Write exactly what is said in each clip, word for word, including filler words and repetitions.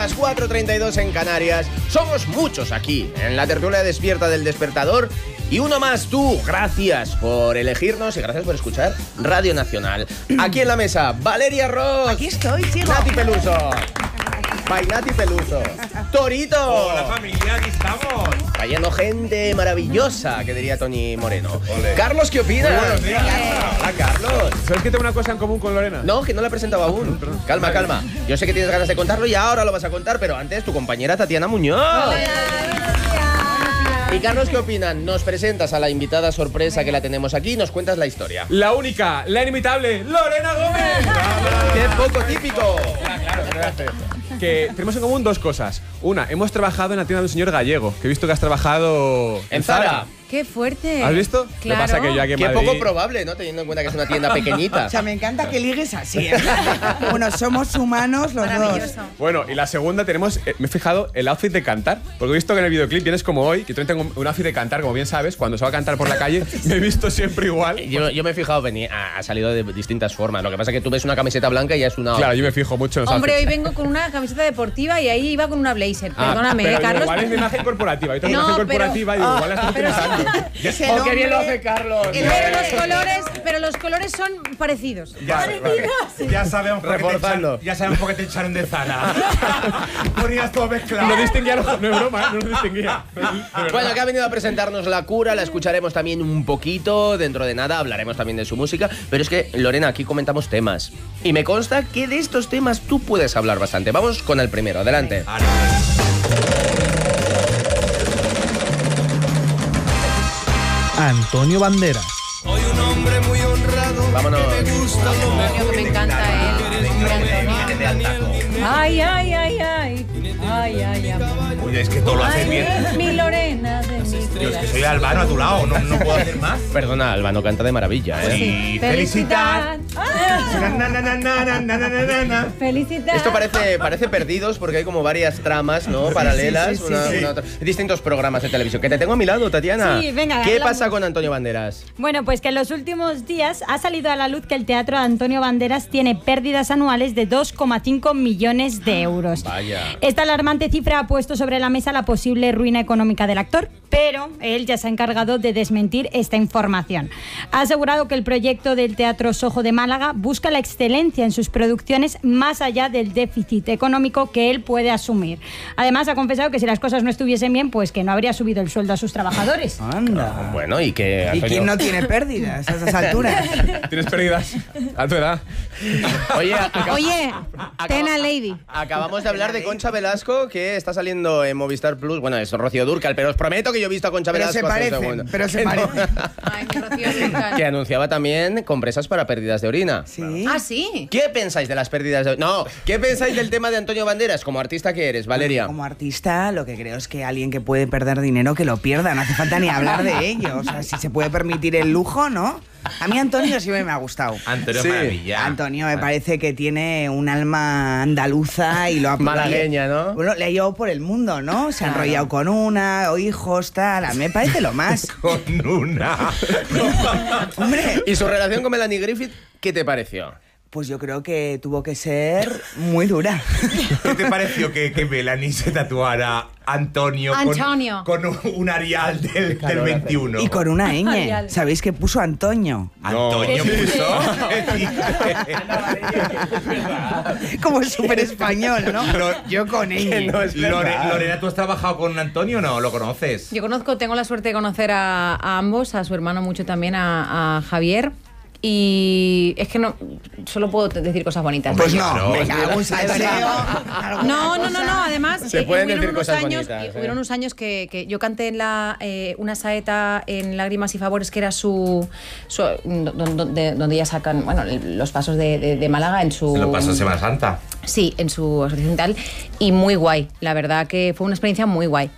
las cuatro treinta y dos en Canarias. Somos muchos aquí, en la tertulia despierta del Despertador. Y uno más tú. Gracias por elegirnos y gracias por escuchar Radio Nacional. Aquí en la mesa, Valeria Ross. Aquí estoy, chico. Nati Peluso. Vainati Peluso. Torito. Hola familia, aquí estamos. Cayendo gente maravillosa, que diría Tony Moreno. Ole. Carlos, ¿qué opinas? Muy buenos días. Hola, Carlos. ¿Sabes que tengo una cosa en común con Lorena? No, que no la he presentado aún. Calma, calma. Yo sé que tienes ganas de contarlo y ahora lo vas a contar, pero antes tu compañera Tatiana Muñoz. Y Carlos, ¿qué opinan? Nos presentas a la invitada sorpresa que la tenemos aquí y nos cuentas la historia. La única, la inimitable, Lorena Gómez. ¡Qué poco típico! Claro, gracias. Que tenemos en común dos cosas. Una, hemos trabajado en la tienda de un señor gallego, que he visto que has trabajado en Zara. ¡Qué fuerte! ¿Has visto? Claro. Lo que pasa que yo aquí en Qué Madrid... poco probable, ¿no? Teniendo en cuenta que es una tienda pequeñita. O sea, me encanta que ligues así. Bueno, somos humanos los dos. Bueno, y la segunda tenemos, eh, me he fijado, el outfit de cantar. Porque he visto que en el videoclip vienes como hoy, que yo también tengo un outfit de cantar, como bien sabes, cuando se va a cantar por la calle, me he visto siempre igual. Yo, yo me he fijado, venía, ha salido de distintas formas. Lo que pasa es que tú ves una camiseta blanca y ya es una... Claro, yo me fijo mucho en los Hombre, outfits. hoy vengo con una camiseta deportiva y ahí iba con una blazer. Ah, Perdóname, pero Carlos. igual es de imagen corporativa. Yo tengo No, imagen pero- corporativa y digo, igual la estás pero- utilizando. ¡Oh, qué bien lo hace Carlos! Pero los colores, pero los colores son parecidos. Ya, ya sabemos por qué te Reforzando. echaron, ya sabemos por qué te echaron de Zara. Ponías todo mezclado. No distinguía, los- no es broma, no lo distinguía. Bueno, que ha venido a presentarnos La Cura, la escucharemos también un poquito, dentro de nada hablaremos también de su música, pero es que, Lorena, aquí comentamos temas. Y me consta que de estos temas tú puedes hablar bastante. Vamos con el primero, adelante. Antonio Banderas. Hoy un hombre muy honrado. Vámonos. Que me gusta lo mejor. Me encanta él. Hombre, Antonio. de Altaco. Ay, ay, ay, ay. Ay, ay, ay. Oye, es que todo lo haces bien. Ay, mi Lorena de mi Yo es que vida. soy Albano a tu lado, no, no puedo hacer más. Perdona, Albano canta de maravilla, ¿eh? Y felicitar. Ah, Na, na, na, na, na, na, na, na, na. Felicidad. Esto parece, parece Perdidos porque hay como varias tramas, ¿no? Paralelas, sí, sí, una- sí. una otra- distintos programas de televisión. Que te tengo a mi lado, Tatiana. Sí, venga, ¿Qué hablamos. pasa con Antonio Banderas? Bueno, pues que en los últimos días ha salido a la luz que el Teatro de Antonio Banderas tiene pérdidas anuales de dos coma cinco millones de euros. Vaya. Esta alarmante cifra ha puesto sobre la mesa la posible ruina económica del actor, pero él ya se ha encargado de desmentir esta información. Ha asegurado que el proyecto del Teatro Sojo de Málaga busca la excelencia en sus producciones más allá del déficit económico que él puede asumir. Además, ha confesado que si las cosas no estuviesen bien, pues que no habría subido el sueldo a sus trabajadores. Anda. Bueno, y que ¿Y Antonio... quién no tiene pérdidas a esas alturas? ¿Tienes pérdidas a tu edad? Oye, acá- Oye, acaba- Tena Lady. Acabamos de hablar de Concha Velasco, que está saliendo en Movistar Plus. Bueno, es Rocío Dúrcal, pero os prometo que yo he visto a Concha Pero Velasco se hace un parecen, segundo. pero se Que no. parecen. Ay, mi Rocío Dúrcal. Que anunciaba también compresas para pérdidas de orina. Sí. Ah, sí. ¿Qué pensáis de las pérdidas de orina? No, ¿qué pensáis del tema de Antonio Banderas como artista que eres, Valeria? Como artista, lo que creo es que alguien que puede perder dinero, que lo pierda. No hace falta ni hablar de ello. O sea, si se puede permitir el lujo, ¿no? A mí Antonio siempre me ha gustado. Antonio Sí. Maravilla. Antonio me parece que tiene un alma andaluza y lo ha... Malagueña, ¿no? Bueno, le ha llevado por el mundo, ¿no? Se ha enrollado con una, o hijos, tal. A mí me parece lo más. Con una. Hombre, ¿Y su relación con Melanie Griffith, qué te pareció? pues yo creo que tuvo que ser muy dura. ¿Qué te pareció que, que Melanie se tatuara Antonio, con- Antonio. Con, un, un Arial del, del veintiuno? Y con una ñ. Arial. ¿Sabéis que puso Antonio? Antonio No. puso. Como súper español, ¿no? Lo- Yo con Que ñ. no es verdad. Lore- Lorena, ¿tú has trabajado con Antonio o no? ¿Lo conoces? Yo conozco, tengo la suerte de conocer a, a ambos, a su hermano mucho también, a, a Javier. Y es que no, solo puedo decir cosas bonitas. de Pues ellos. no, Claro, venga, algún Es salseo, verdad. alguna No, no, no, cosa. no, además Se eh, pueden hubieron decir unos cosas años, bonitas, y ¿eh? hubieron unos años que, que yo canté en la eh, una saeta en Lágrimas y Favores, que era su, su donde, donde ya sacan, bueno, los pasos de, de, de Málaga en su... Lo pasó Semana Santa. Sí, en su asociación y tal, y muy guay, la verdad que fue una experiencia muy guay.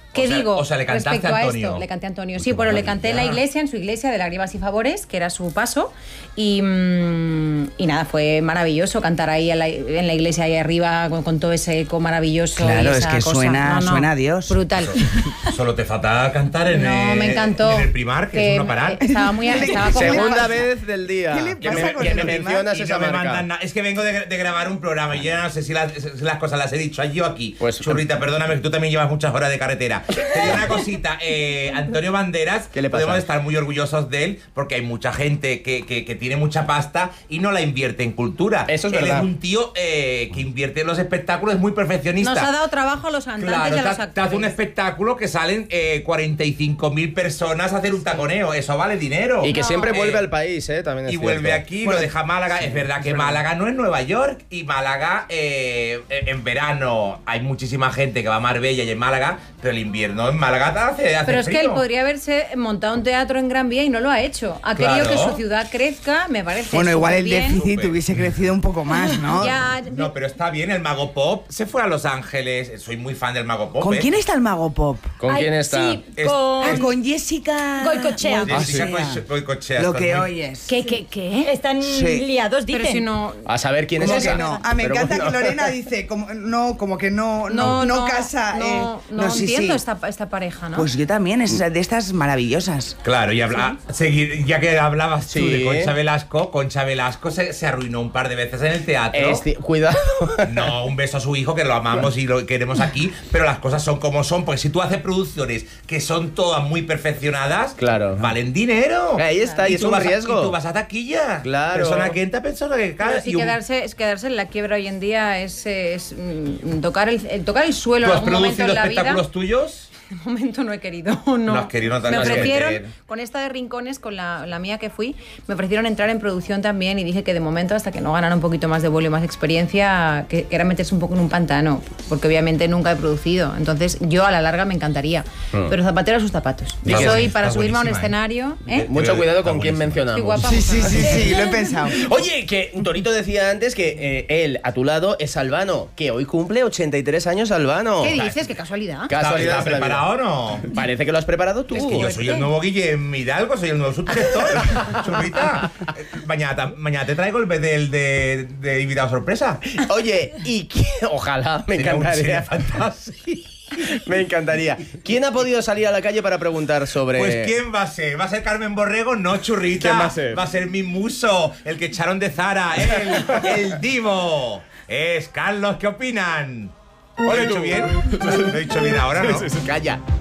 ¿Qué O sea- digo o sea, le cantaste respecto a a Antonio. esto? Le canté a Antonio. Uy, Sí, qué pero le canté en la maravilla. iglesia, en su iglesia de Lágrimas y Favores, que era su paso. Y, mm, y nada, fue maravilloso cantar ahí en la, en la iglesia ahí arriba con, con todo ese eco maravilloso. Claro, y es esa que cosa. suena- No, no, suena a Dios. Brutal. Solo te falta cantar en, No, el, me encantó. en el primar, que, es uno parar. eh, Estaba muy estaba como Segunda pasa? vez del día. ¿Qué le que pasa me, con que el me Primar? mencionas Y esa no me marca. mandan nada. Es que vengo de, de grabar un programa y yo ya no sé si las, si las cosas las he dicho allí o aquí. Pues- Churrita, perdóname que tú también llevas muchas horas de carretera. Te digo una cosita, eh, Antonio Banderas, ¿Qué le pasa? podemos estar muy orgullosos de él porque hay mucha gente que, que, que tiene mucha pasta y no la invierte en cultura. Eso es él verdad. es un tío eh, que invierte en los espectáculos, es muy perfeccionista. Nos ha dado trabajo a los cantantes Claro, y a te, los te hace un actores. espectáculo que salen eh, cuarenta y cinco mil personas a hacer un taconeo. Eso vale dinero. Y que No. siempre vuelve Eh, al país, ¿eh? También es Y vuelve cierto. aquí, lo deja Málaga. Es verdad que Málaga no es Nueva York. Y Málaga, eh, en verano hay muchísima gente que va a Marbella y en Málaga, pero el invierno en Málaga hace, hace Pero es que frío. él podría haberse montado un teatro en Gran Vía y no lo ha hecho. Ha querido Claro. que su ciudad crezca, me parece. Bueno, igual el superbién. déficit Súper. hubiese crecido un poco más, ¿no? Ya, No, pero está bien, el Mago Pop se fue a Los Ángeles. Soy muy fan del Mago Pop. ¿Con ¿eh? quién está el Mago Pop? ¿Con Ay, quién está? Sí, Es- con... Ah, con Jessica Goicoechea. Jessica Ah, sí. Goico- Goicoechea, Lo está que muy- oyes. ¿Qué, qué, qué? Están Sí. liados, pero dicen. si no. A saber quién es ¿Cómo esa. que no? Ah, me Pero encanta bueno. que Lorena dice, como, no, como que no, No, no, no, no, casa. No, eh, no, sí, entiendo sí. Esta, esta pareja, ¿no? Pues yo también, es de estas maravillosas. Claro, y habla, seguir, ya que hablabas tú Sí. de Concha Velasco, Concha Velasco se, se arruinó un par de veces en el teatro. Es ci- cuidado. No, un beso a su hijo, que lo amamos y lo queremos aquí, pero las cosas son como son, porque si tú haces producciones que son todas muy perfeccionadas, Claro. valen dinero. Ahí está, y es tú un vas a- riesgo. y tú vas a taquilla. Claro. Persona quinta, persona que Pero cada sí y un- quedarse, es quedarse en la quiebra hoy en día es, es, mm, tocar, el, el tocar el suelo ¿Tú en has algún momento producido en la vida. espectáculos tuyos? De momento no he querido, no. No has querido, no te- Me no has ofrecieron, querido. con esta de Rincones, con la, la mía que fui, me ofrecieron entrar en producción también y dije que de momento, hasta que no ganara un poquito más de vuelo y más experiencia, que, que era meterse un poco en un pantano, porque obviamente nunca he producido. Entonces yo a la larga me encantaría, pero zapatero a sus zapatos. Y Yo que soy está para subirme a un buenísima, ¿eh? escenario... ¿eh? Mucho cuidado con Está quién buenísimo. mencionamos. Estoy guapa, Sí, sí, mujer. sí, sí, lo he pensado. Oye, que Torito decía antes que eh, él, a tu lado, es Albano, que hoy cumple ochenta y tres años Albano. ¿Qué dices? ¿Qué casualidad? ¿Está, Casualidad está de la vida. preparado o no? Parece que lo has preparado tú. Es que yo soy el nuevo Guillem Hidalgo, soy el nuevo subdirector. Churrita, eh, mañana, ta- mañana te traigo el vez del de, de invitado sorpresa. Oye, y qui- ojalá, me Sería un- encantaría. sería fantástico. Me encantaría. ¿Quién ha podido salir a la calle para preguntar sobre...? Pues ¿quién va a ser? ¿Va a ser Carmen Borrego? No, Churrita. ¿Quién va a ser? Va a ser mi muso, el que echaron de Zara, el, el divo. Es Carlos, ¿qué opinan? ¿Lo he dicho bien? Lo he dicho bien ahora, ¿no? Calla.